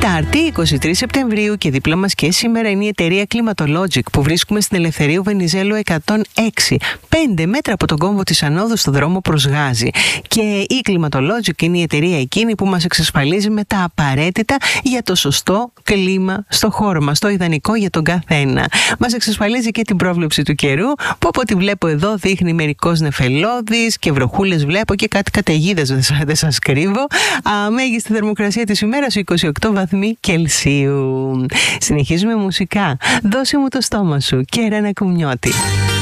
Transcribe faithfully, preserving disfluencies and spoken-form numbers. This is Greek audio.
Τετάρτη, εικοστή τρίτη Σεπτεμβρίου, και δίπλα μας και σήμερα είναι η εταιρεία Climatologic που βρίσκουμε στην Ελευθερίου Βενιζέλου εκατόν έξι, πέντε μέτρα από τον κόμβο της Ανόδου στο δρόμο προς Γάζη. Και η Climatologic είναι η εταιρεία εκείνη που μας εξασφαλίζει με τα απαραίτητα για το σωστό κλίμα στο χώρο μας, το ιδανικό για τον καθένα. Μας εξασφαλίζει και την πρόβλεψη του καιρού, που από ό,τι βλέπω εδώ δείχνει μερικώς νεφελώδης και βροχούλες, βλέπω και κάτι καταιγίδες, δεν σας κρύβω. Α, μέγιστη θερμοκρασία της ημέρας είκοσι οκτώ βαθμοί Κελσίου. Συνεχίζουμε μουσικά. Δώσε μου το στόμα σου και Ρένα Κουμνιώτη.